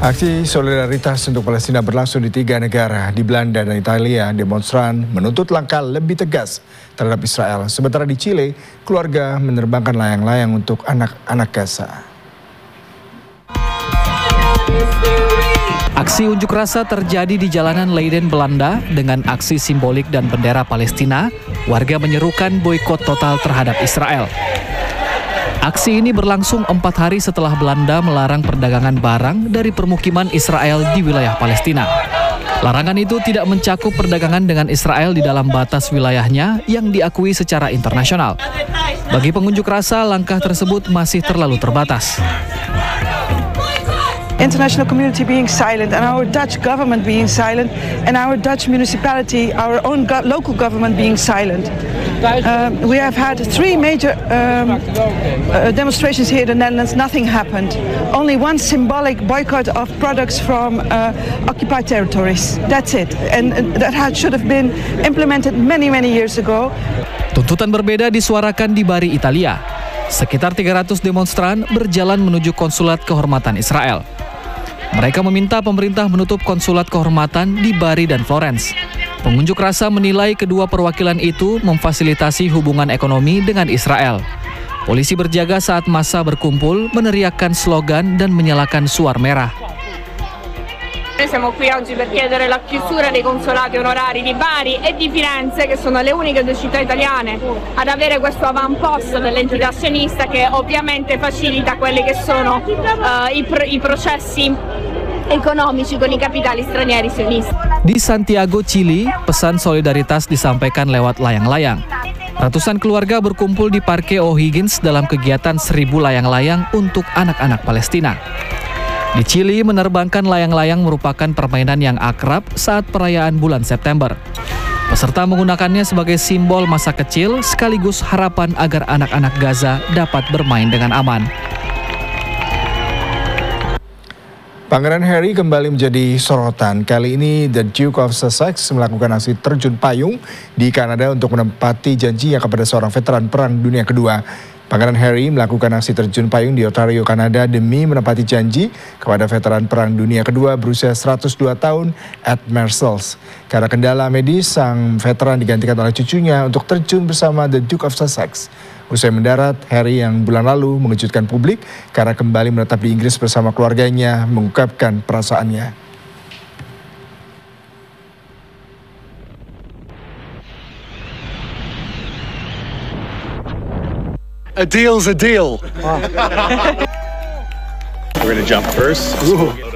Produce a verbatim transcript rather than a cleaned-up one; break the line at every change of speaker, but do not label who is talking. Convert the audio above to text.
Aksi solidaritas untuk Palestina berlangsung di tiga negara, di Belanda dan Italia. Demonstran menuntut langkah lebih tegas terhadap Israel. Sementara di Chile, keluarga menerbangkan layang-layang untuk anak-anak Gaza.
Aksi unjuk rasa terjadi di jalanan Leiden, Belanda. Dengan aksi simbolik dan bendera Palestina, warga menyerukan boikot total terhadap Israel. Aksi ini berlangsung empat hari setelah Belanda melarang perdagangan barang dari permukiman Israel di wilayah Palestina. Larangan itu tidak mencakup perdagangan dengan Israel di dalam batas wilayahnya yang diakui secara internasional. Bagi pengunjuk rasa, langkah tersebut masih terlalu terbatas.
International community being silent and our Dutch government being silent and our Dutch municipality, our own go local government being silent. Uh, we have had three major um, uh, demonstrations here in the Netherlands. Nothing happened. Only one symbolic boycott of products from uh, occupied territories. That's it. And, and that had, should have been implemented many, many years ago.
Tuntutan berbeda disuarakan di Bari, Italia. Sekitar tiga ratus demonstran berjalan menuju konsulat kehormatan Israel. Mereka meminta pemerintah menutup konsulat kehormatan di Bari dan Florence. Pengunjuk rasa menilai kedua perwakilan itu memfasilitasi hubungan ekonomi dengan Israel. Polisi berjaga saat massa berkumpul, meneriakkan slogan dan menyalakan suar merah.
Noi siamo qui oggi per chiedere la chiusura dei consolati onorari di Bari e di Firenze, che sono le uniche due città italiane ad avere questo avamposto dell'entità sionista che ovviamente facilita quelli che sono uh, i, pro i processi ekonomici con i kapitali stranieri sionisti.
Di Santiago, Chili, pesan solidaritas disampaikan lewat layang-layang. Ratusan keluarga berkumpul di Parque O'Higgins dalam kegiatan seribu layang-layang untuk anak-anak Palestina. Di Chili, menerbangkan layang-layang merupakan permainan yang akrab saat perayaan bulan September. Peserta menggunakannya sebagai simbol masa kecil sekaligus harapan agar anak-anak Gaza dapat bermain dengan aman.
Pangeran Harry kembali menjadi sorotan. Kali ini The Duke of Sussex melakukan aksi terjun payung di Kanada untuk menepati janjinya kepada seorang veteran Perang Dunia Kedua. Pangeran Harry melakukan aksi terjun payung di Ontario, Kanada demi menepati janji kepada veteran Perang Dunia Kedua berusia seratus dua tahun, Ed Marshalls. Karena kendala medis, sang veteran digantikan oleh cucunya untuk terjun bersama The Duke of Sussex. Usai mendarat, Harry yang bulan lalu mengejutkan publik karena kembali menetap di Inggris bersama keluarganya mengungkapkan perasaannya.
A deal's a deal.
We're gonna jump first.
Ooh.